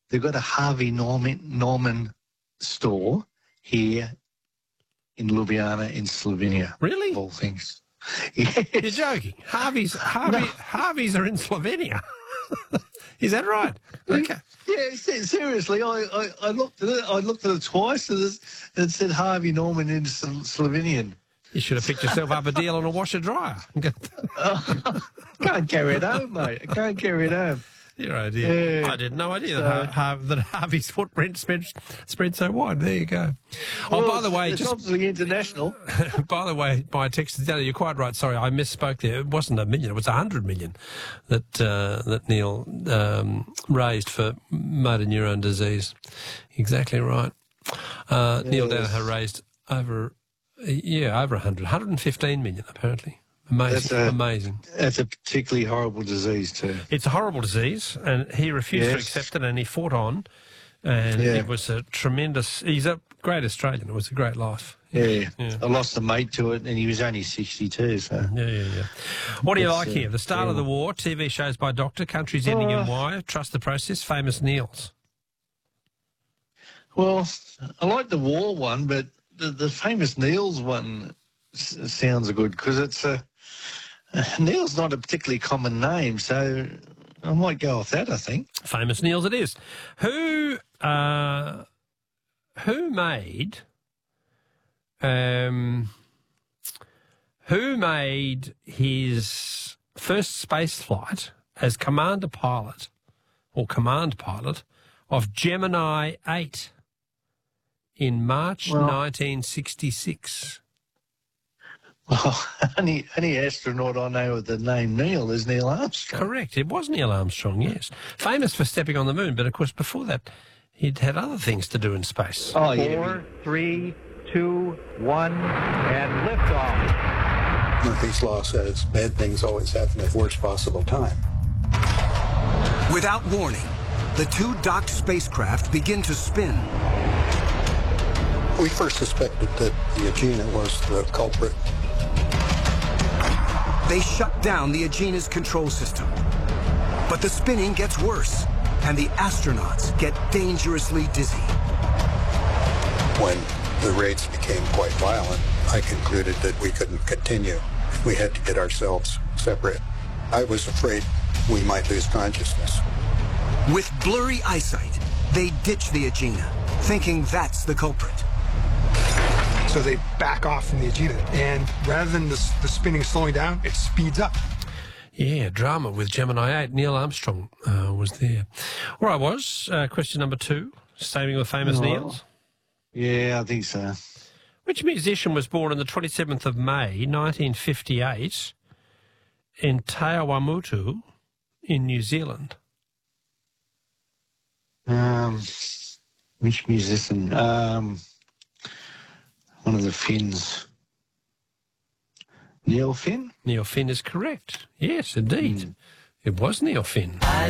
they've got a Harvey Norman store here in Ljubljana in Slovenia. Really? Of all things. Yes. You're joking. Harveys are in Slovenia. Is that right? Okay. Yeah, seriously, I looked at it. I looked at it twice, and it said Harvey Norman in Slovenian. You should have picked yourself up a deal on a washer dryer. Can't carry it home, mate. Can't carry it home. Your idea. Yeah. I had no idea that Harvey's footprint spread so wide. There you go. Well, by the way, it's obviously international. By the way, my text is down. You're quite right. Sorry, I misspoke there. It wasn't $1 million. It was $100 million that Neil raised for motor neurone disease. Exactly right. Neil Danaher raised over 115 million apparently. Amazing. That's a particularly horrible disease too. It's a horrible disease, and he refused to accept it, and he fought on, and it was a tremendous... He's a great Australian. It was a great life. Yeah. I lost a mate to it, and he was only 62, so... Yeah. What do you like here? The start of the war, TV shows by Doctor, countries ending in Y, Trust the Process, Famous Neils. Well, I like the war one, but the Famous Neils one sounds good, because it's Neil's not a particularly common name, so I might go off that, I think. Famous Neils it is. Who made his first space flight as command pilot of Gemini 8 in March 1966? Well, only astronaut I know with the name Neil is Neil Armstrong. Correct. It was Neil Armstrong, yes. Famous for stepping on the moon, but of course before that he'd had other things to do in space. 4, 3, 2, 1, and liftoff. Murphy's Law says bad things always happen at the worst possible time. Without warning, the two docked spacecraft begin to spin. We first suspected that the Agena was the culprit. They shut down the Agena's control system. But the spinning gets worse, and the astronauts get dangerously dizzy. When the raids became quite violent, I concluded that we couldn't continue. We had to get ourselves separate. I was afraid we might lose consciousness. With blurry eyesight, they ditch the Agena, thinking that's the culprit. So they back off from the Agena, and rather than the spinning slowing down, it speeds up. Yeah, drama with Gemini 8. Neil Armstrong was there. All right, question number 2, staying with Famous Neils. Yeah, I think so. Which musician was born on the 27th of May, 1958, in Taiwamutu in New Zealand? Which musician? One of the Finns. Neil Finn? Neil Finn is correct. Yes, indeed. It was Neil Finn.